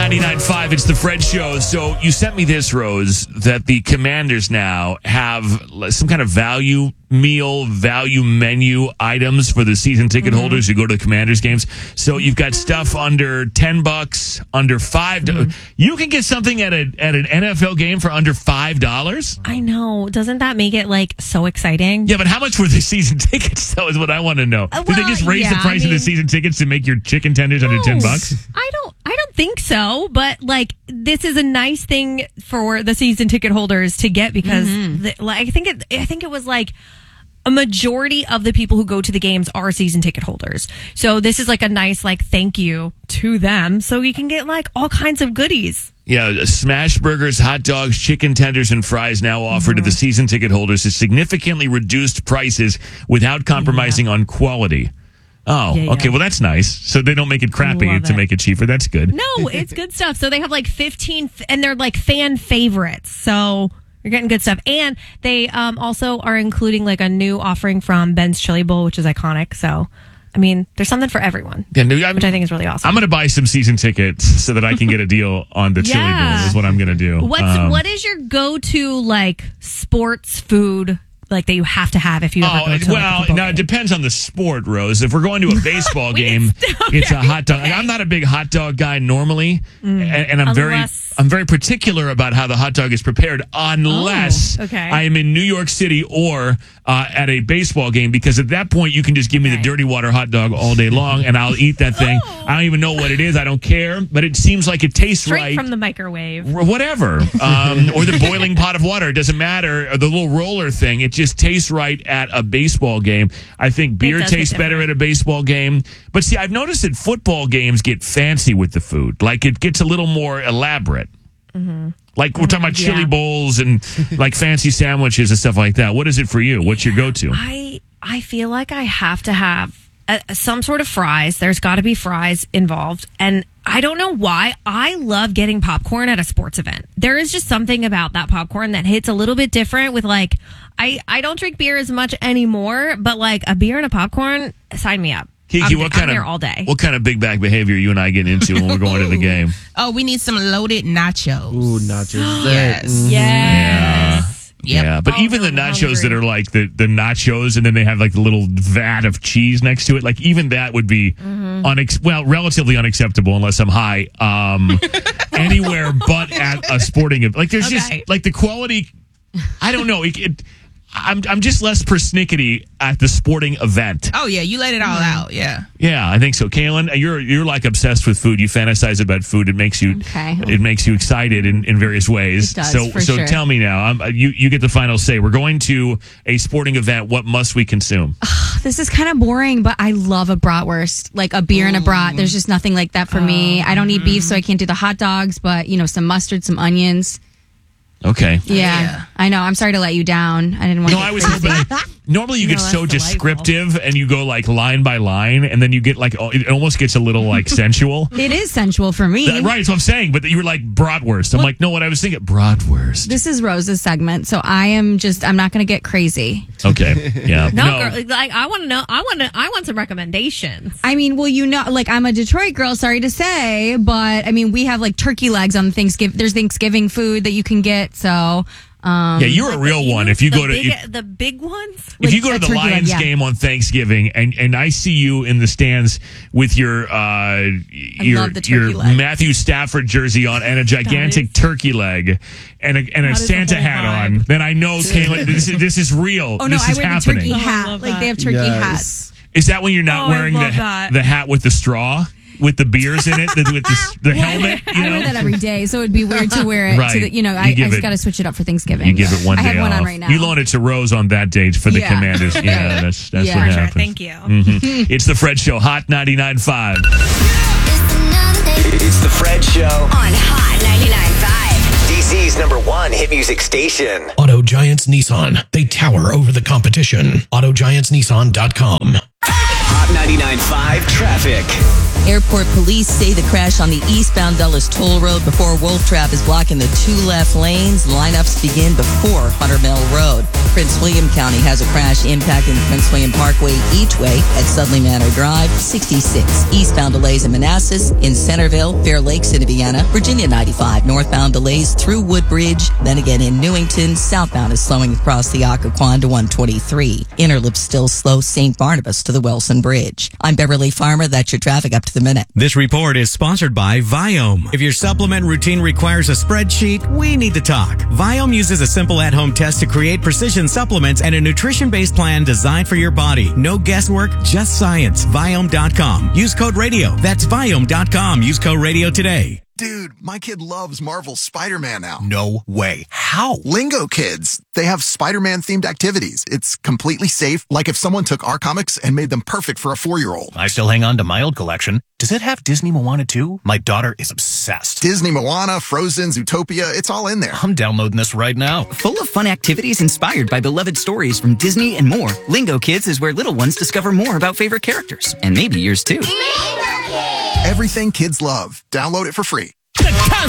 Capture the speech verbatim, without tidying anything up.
ninety-nine point five, it's the Fred Show. So you sent me this, Rose, that the Commanders now have some kind of value meal, value menu items for the season ticket mm-hmm. holders who go to the Commanders games. So you've got stuff under ten bucks, under five dollars. Mm-hmm. You can get something at a at an N F L game for under five dollars? I know. Doesn't that make it, like, so exciting? Yeah, but how much were the season tickets, though, is what I want to know. Uh, well, Did they just raise yeah, the price I mean, of the season tickets to make your chicken tenders no, under ten bucks? I don't I don't think so, but, like, this is a nice thing for the season ticket holders to get because mm-hmm. the, like, I think it I think it was, like, a majority of the people who go to the games are season ticket holders. So this is like a nice, like, thank you to them. So you can get, like, all kinds of goodies. Yeah, smash burgers, hot dogs, chicken tenders, and fries now offered mm-hmm. to the season ticket holders at significantly reduced prices without compromising yeah. on quality. Oh, yeah, okay. Yeah. Well, that's nice. So they don't make it crappy to it. make it cheaper. That's good. No, it's good stuff. So they have like fifteen, and they're like fan favorites. So you're getting good stuff. And they um, also are including like a new offering from Ben's Chili Bowl, which is iconic. So, I mean, there's something for everyone, yeah, no, which I think is really awesome. I'm going to buy some season tickets so that I can get a deal on the Chili yeah. Bowl is what I'm going to do. What's um, What is your go-to, like, sports food like that you have to have if you ever oh, go to well, like, a now it depends on the sport, Rose. If we're going to a baseball game, okay. it's a hot dog. Like, I'm not a big hot dog guy normally, mm. and, and I'm Unless... very I'm very particular about how the hot dog is prepared unless oh, okay. I am in New York City or uh, at a baseball game, because at that point you can just give me okay. the dirty water hot dog all day long and I'll eat that thing. Oh. I don't even know what it is. I don't care, but it seems like it tastes Straight right. from the microwave. Whatever. Um, or the boiling pot of water. It doesn't matter. Or the little roller thing. It just tastes right at a baseball game. I think beer tastes better at a baseball game. But see, I've noticed that football games get fancy with the food. Like, it gets a little more elaborate. Mm-hmm. Like, we're talking about chili yeah. bowls and like fancy sandwiches and stuff like that. What is it for you? What's your go-to? I I feel like I have to have a, some sort of fries. There's got to be fries involved. And I don't know why. I love getting popcorn at a sports event. There is just something about that popcorn that hits a little bit different with, like, I, I don't drink beer as much anymore, but like a beer and a popcorn, sign me up. Kiki, I'm, what kind I'm of all day. What kind of big bag behavior you and I get into when we're going to the game? Oh, we need some loaded nachos. Ooh, nachos. Yes. Mm-hmm. Yes. Yeah. Yep. Yeah, but oh, even the I'm nachos hungry. that are like the, the nachos and then they have like the little vat of cheese next to it, like even that would be mm-hmm. unex- well, relatively unacceptable unless I'm high um, anywhere but at a sporting event. Like there's okay. just like the quality, I don't know. It, it, I'm I'm just less persnickety at the sporting event. Oh yeah, you let it all out. Yeah, yeah, I think so. Kaylin, you're you're like obsessed with food. You fantasize about food. It makes you okay. it makes you excited in, in various ways. It does, so for so sure. tell me now. Um, you you get the final say. We're going to a sporting event. What must we consume? This is kind of boring, but I love a bratwurst, like a beer and a brat. There's just nothing like that for oh, me. I don't eat beef, so I can't do the hot dogs. But you know, some mustard, some onions. Okay. Yeah, yeah, I know. I'm sorry to let you down. I didn't want no, to. I was hoping. Normally, you No, get so that's descriptive, and you go like line by line, and then you get like oh, it almost gets a little like sensual. It is sensual for me, that, right? That's what I'm saying. But you were like bratwurst. I'm what? like, no, what I was thinking, bratwurst. This is Rose's segment, so I am just. I'm not going to get crazy. Okay. Yeah. no, no. girl, like I want to know. I want to. I want some recommendations. I mean, well, you know, like I'm a Detroit girl. Sorry to say, but I mean, we have like turkey legs on Thanksgiving. There's Thanksgiving food that you can get. So. Um, yeah, you're a real the, one. If you the go to big, if, the big ones, if like you go to the Lions leg, yeah. game on Thanksgiving, and, and I see you in the stands with your uh, your your leg. Matthew Stafford jersey on and a gigantic turkey leg and a and a Santa hat vibe. on, then I know, Kaylin, this is this is real. Oh no, this I is wear happening. the turkey Oh, hat. Like they have turkey yes. hats. Is that when you're not Oh, wearing I the love that. the hat with the straw? With the beers in it, the, with the, the helmet, you I know? wear that every day, so it'd be weird to wear it. Right. To the, you know, You I, I give just it- got to switch it up for Thanksgiving. You give it one day I have one off. on right now. You loan it to Rose on that date for the Yeah. Commanders. Yeah, that's that's Yeah. what For sure. happens. Thank you. Mhm. It's the Fred Show, Hot ninety-nine point five. It's the Fred Show on Hot ninety-nine point five. D C's number one hit music station. Auto Giants Nissan. They tower over the competition. auto giants nissan dot com. Hot ninety-nine point five traffic. Airport police say the crash on the eastbound Dulles Toll Road before Wolf Trap is blocking the two left lanes. Lineups begin before Hunter Mill Road. Prince William County has a crash impacting the Prince William Parkway each way at Sudley Manor Drive. sixty-six eastbound delays in Manassas, in Centerville, Fair Lakes in Indiana. Virginia ninety-five northbound delays through Woodbridge. Then again in Newington, southbound is slowing across the Occoquan to one twenty-three. Interloop still slow Saint Barnabas to the Wilson Bridge. I'm Beverly Farmer. That's your traffic up to the minute. This report is sponsored by Viome. If your supplement routine requires a spreadsheet, we need to talk. Viome uses a simple at-home test to create precision supplements and a nutrition-based plan designed for your body. No guesswork, just science. Viome dot com. Use code radio. That's Viome dot com. Use code radio today. Dude, my kid loves Marvel's Spider-Man now. No way. How? Lingo Kids. They have Spider-Man themed activities. It's completely safe, like if someone took our comics and made them perfect for a four-year-old. I still hang on to my old collection. Does it have Disney Moana too? My daughter is obsessed. Disney Moana, Frozen, Zootopia, it's all in there. I'm downloading this right now. Full of fun activities inspired by beloved stories from Disney and more. Lingo Kids is where little ones discover more about favorite characters. And maybe yours too. Everything kids love. Download it for free. The